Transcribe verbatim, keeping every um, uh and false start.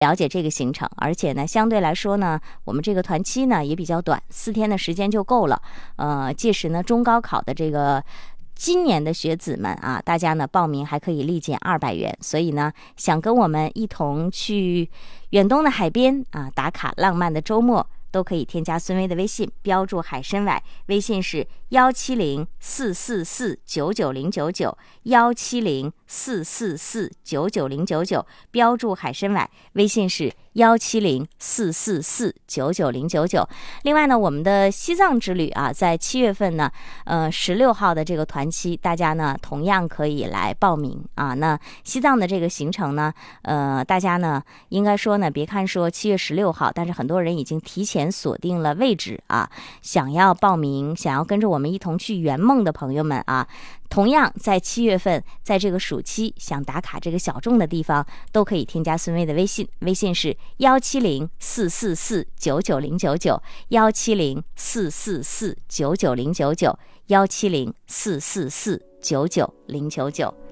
了解这个行程，而且呢，相对来说呢，我们这个团期呢也比较短，四天的时间就够了。呃，届时呢，中高考的这个今年的学子们啊，大家呢报名还可以立减二百元，所以呢，想跟我们一同去远东的海边啊打卡浪漫的周末，都可以添加孙薇的微信，标注海参崴，微信是幺七零四四四九九零九九幺七零四四四九九零九九，标注海参崴，微信是幺七零四四四九九零九九。另外呢，我们的西藏之旅啊，在七月份呢，呃，十六号的这个团期，大家呢同样可以来报名啊。那西藏的这个行程呢，呃，大家呢应该说呢，别看说七月十六号，但是很多人已经提前锁定了位置啊，想要报名，想要跟着我们一同去圆梦的朋友们啊，同样在七月份，在这个暑期想打卡这个小众的地方，都可以添加孙薇的微信，微信是幺七零四四四九九零九九幺七零四四四九九零九九幺七零四四四九九零九九。